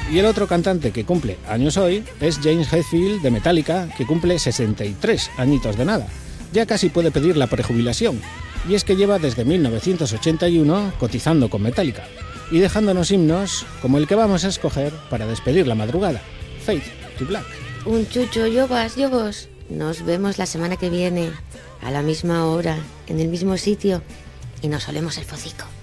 Y el otro cantante que cumple años hoy es James Hetfield de Metallica, que cumple 63 añitos de nada. Ya casi puede pedir la prejubilación. Y es que lleva desde 1981 cotizando con Metallica y dejándonos himnos como el que vamos a escoger para despedir la madrugada, Fade to Black. Un chucho, yo vos. Nos vemos la semana que viene, a la misma hora, en el mismo sitio, y nos olemos el focico.